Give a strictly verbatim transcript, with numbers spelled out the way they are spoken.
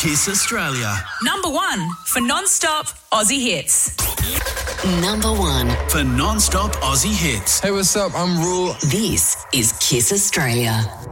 Kiss Australia. Number one for non-stop Aussie hits. Number one for non-stop Aussie hits. Hey, what's up? I'm Rule. This is Kiss Australia.